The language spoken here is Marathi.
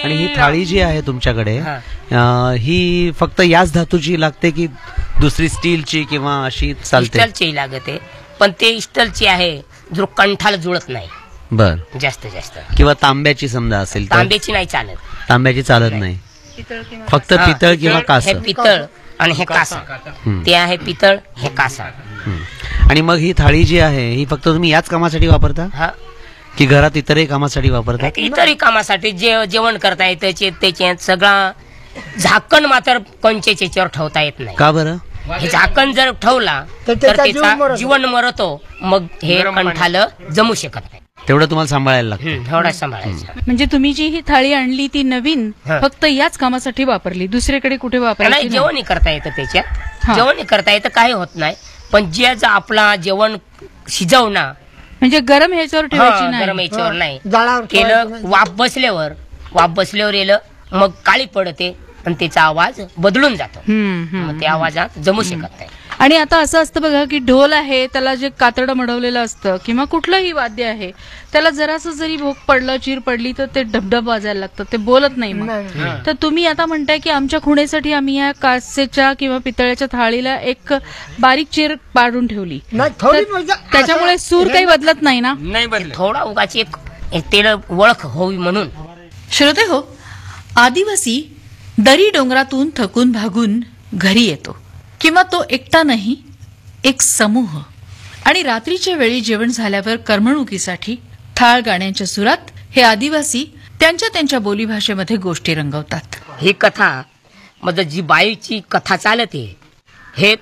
आणि ही थाळी जी आहे तुमच्याकडे ही फक्त याच धातूची लागते की दुसरी स्टीलची किंवा अशी चालते? स्टीलची लागते, पण ते स्टीलची आहे जो कंठाला जुळत नाही. बर, जास्त जास्त. किंवा तांब्याची समजा असेल तर? तांब्याची नाही चालत. तांब्याची चालत नाही, फक्त पितळ किंवा कास. हे पितळ आणि हे कासा. ते आहे पितळ, हे कासा. आणि मग ही थाळी जी आहे ही फक्त तुम्ही याच कामासाठी वापरता की घरात इतरही कामासाठी वापरता? इतरही कामासाठी. जेवण करता येतं त्याच्यात सगळा. झाकण मात्र कोणच्याच याच्यावर ठेवता येत नाही. का बरं? हे झाकण जर ठेवला तर त्याचा जीवन मरतो, मग हे कंठाला जमू शकत नाही. तेवढं तुम्हाला सांभाळायला लागतं. एवढा सांभाळायचं. म्हणजे तुम्ही जी ही थाळी आणली ती नवीन फक्त याच कामासाठी वापरली, दुसरीकडे कुठे वापरायची नाही? जेवणही करता येतं त्याच्यात, जेवणही करता येतं, काही होत नाही. पण जे आपला जेवण शिजवणं म्हणजे गरम ह्याच्यावर ठेवायची नाही, गरम ह्याच्यावर नाही केलं. वाफ बसल्यावर येलं मग काळी पडते आणि त्याचा आवाज बदलून जातो. मग त्या आवाजात जमू शकत नाही. आणि आता असं असतं बघा की ढोल आहे त्याला जे कातडं मडवलेलं असतं किंवा कुठलंही वाद्य आहे त्याला जरासं जरी भोग पडलं, चीर पडली तर ते ढबढब वाजायला लागतं, ते बोलत नाही. मग तर तुम्ही आता म्हणताय की आमच्या खुणेसाठी आम्ही या काचेच्या किंवा पितळ्याच्या थाळीला एक बारीक चीर पाडून ठेवली, त्याच्यामुळे सूर काही बदलत नाही ना? नाही बदलत. थोडा उगाची एक त्याला ओळख होवी म्हणून. श्रोते हो, आदिवासी दरी डोंगरातून थकून भागून घरी येतो, किंवा तो एकटा नाही, एक समूह. आणि रात्रीच्या वेळी जेवण झाल्यावर करमणुकीसाठी थाळ गाण्यांच्या सुरात हे आदिवासी त्यांच्या बोलीभाषेमध्ये गोष्टी रंगवतात. ही कथा म्हणजे जी बाईची कथा चालते हे